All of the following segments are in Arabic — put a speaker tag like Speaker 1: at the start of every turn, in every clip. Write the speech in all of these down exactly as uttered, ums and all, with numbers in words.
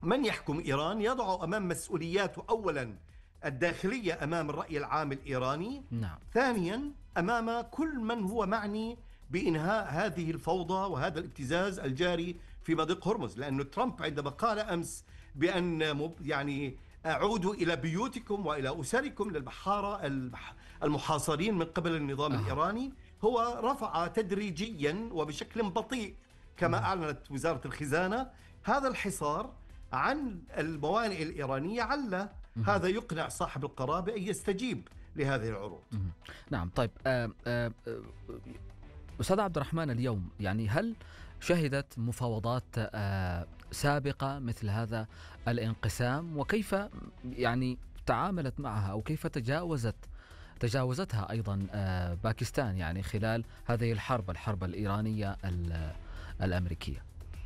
Speaker 1: من يحكم إيران يضع أمام مسؤولياته أولا الداخلية أمام الرأي العام الإيراني،
Speaker 2: نعم.
Speaker 1: ثانيا أمام كل من هو معني بإنهاء هذه الفوضى وهذا الابتزاز الجاري في مضيق هرمز. لأن ترامب عندما قال أمس بأن يعني أعودوا إلى بيوتكم وإلى أسركم للبحارة المحاصرين من قبل النظام
Speaker 2: آه.
Speaker 1: الإيراني، هو رفع تدريجيا وبشكل بطيء كما أعلنت وزارة الخزانة هذا الحصار عن الموانئ الإيرانية، عل هذا يقنع صاحب القرار بأن يستجيب لهذه العروض.
Speaker 2: نعم. طيب آه آه أستاذ عبد الرحمن، اليوم يعني هل شهدت مفاوضات آه سابقة مثل هذا الانقسام، وكيف يعني تعاملت معها أو كيف تجاوزت تجاوزتها أيضا آه باكستان يعني خلال هذه الحرب الحرب الإيرانية الأمريكية؟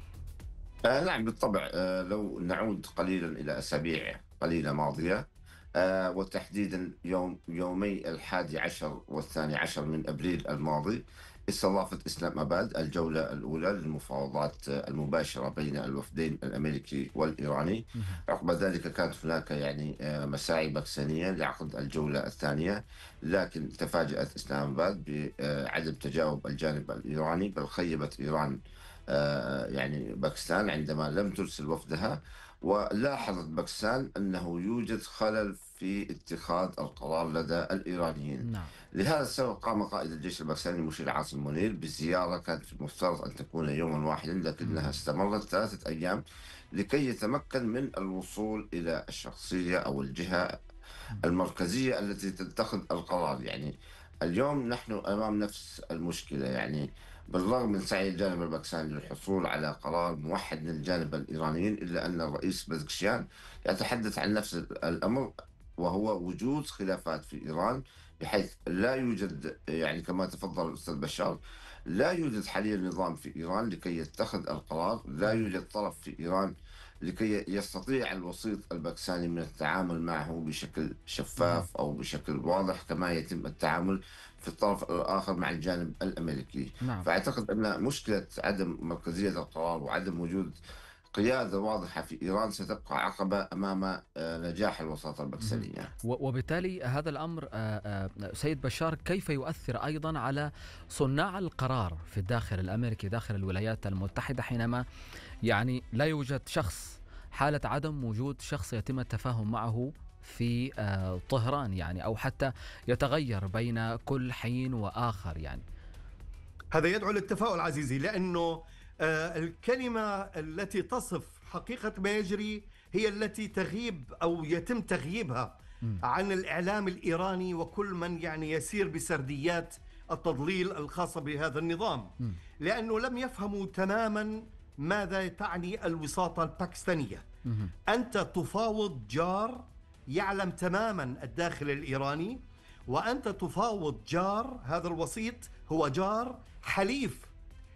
Speaker 3: آه نعم بالطبع. آه لو نعود قليلا إلى أسابيع قليلة ماضية، آه وتحديدا يوم يومي الحادي عشر والثاني عشر من أبريل الماضي، استضافت إسلام أباد الجولة الأولى للمفاوضات المباشرة بين الوفدين الأمريكي والإيراني. عقب ذلك كانت هناك يعني آه مساعي باكستانية لعقد الجولة الثانية، لكن تفاجأت إسلام أباد بعدم تجاوب الجانب الإيراني، بل خيبت إيران آه يعني باكستان عندما لم ترسل وفدها. ولاحظت باكستان أنه يوجد خلل في اتخاذ القرار لدى الإيرانيين.
Speaker 2: نعم.
Speaker 3: لهذا السبب قام قائد الجيش الباكستاني المشير عاصم منير بزيارة كانت المفترض أن تكون يوما واحدا، لكنها استمرت ثلاثة أيام لكي يتمكن من الوصول إلى الشخصية أو الجهة المركزية التي تتخذ القرار. يعني اليوم نحن أمام نفس المشكلة، يعني بالرغم من سعي الجانب الباكستاني للحصول على قرار موحد من الجانب الإيرانيين، إلا أن الرئيس بزكشيان يتحدث عن نفس الأمر، وهو وجود خلافات في إيران، بحيث لا يوجد يعني كما تفضل الأستاذ بشار، لا يوجد حاليا نظام في إيران لكي يتخذ القرار، لا يوجد طرف في إيران لكي يستطيع الوسيط الباكستاني من التعامل معه بشكل شفاف أو بشكل واضح كما يتم التعامل في الطرف الآخر مع الجانب الأمريكي.
Speaker 2: نعم.
Speaker 3: فأعتقد أن مشكلة عدم مركزية القرار وعدم وجود قيادة واضحة في إيران ستبقى عقبة أمام نجاح الوساطة الباكستانية.
Speaker 2: وبالتالي هذا الأمر سيد بشار كيف يؤثر أيضا على صناع القرار في الداخل الأمريكي داخل الولايات المتحدة، حينما يعني لا يوجد شخص، حالة عدم وجود شخص يتم التفاهم معه في طهران يعني، أو حتى يتغير بين كل حين وآخر يعني؟
Speaker 1: هذا يدعو للتفاؤل عزيزي، لأنه الكلمة التي تصف حقيقة ما يجري هي التي تغيب أو يتم تغييبها عن الإعلام الإيراني وكل من يعني يسير بسرديات التضليل الخاصة بهذا النظام، لأنه لم يفهموا تماما ماذا تعني الوساطة الباكستانية. أنت تفاوض جار يعلم تماما الداخل الإيراني، وأنت تفاوض جار، هذا الوسيط هو جار حليف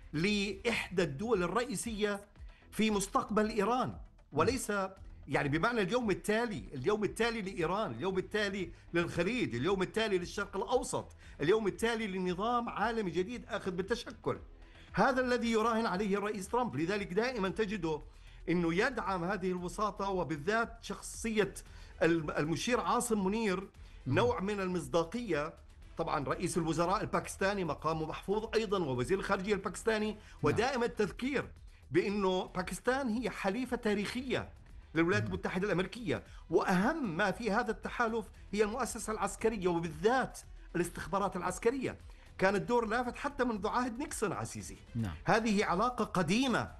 Speaker 1: لإحدى الدول الرئيسية في مستقبل إيران، وليس يعني بمعنى اليوم التالي، اليوم التالي لإيران، اليوم التالي للخليج، اليوم التالي للشرق الأوسط، اليوم التالي لنظام عالمي جديد آخذ بالتشكل. هذا الذي يراهن عليه الرئيس ترامب، لذلك دائما تجده أنه يدعم هذه الوساطة، وبالذات شخصية المشير عاصم منير نوع من المصداقية. طبعا رئيس الوزراء الباكستاني مقامه محفوظ أيضا، ووزير الخارجية الباكستاني، ودائما التذكير بأنه باكستان هي حليفة تاريخية للولايات المتحدة الأمريكية، وأهم ما في هذا التحالف هي المؤسسة العسكرية، وبالذات الاستخبارات العسكرية. كان الدور لافت حتى منذ عهد نيكسون عزيزي.
Speaker 2: نعم.
Speaker 1: هذه علاقة قديمة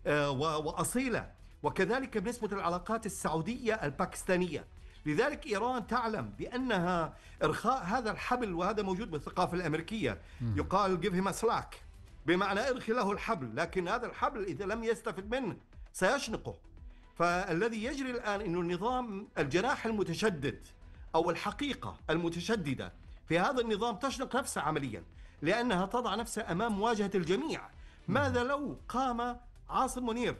Speaker 1: وأصيلة، وكذلك بالنسبة للعلاقات السعودية الباكستانية. لذلك إيران تعلم بأنها إرخاء هذا الحبل، وهذا موجود بالثقافة الأمريكية، يقال give him a slack، بمعنى إرخي له الحبل، لكن هذا الحبل إذا لم يستفد منه سيشنقه. فالذي يجري الآن أنه النظام الجناح المتشدد أو الحقيقة المتشددة في هذا النظام تشنق نفسها عمليا، لأنها تضع نفسها أمام مواجهة الجميع. ماذا لو قام عاصم منير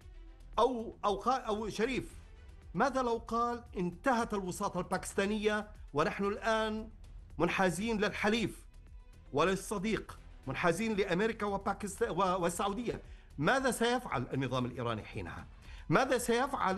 Speaker 1: أو أو أو شريف، ماذا لو قال انتهت الوساطة الباكستانية ونحن الآن منحازين للحليف وللصديق، منحازين لأمريكا وباكستان والسعودية؟ ماذا سيفعل النظام الإيراني حينها؟ ماذا سيفعل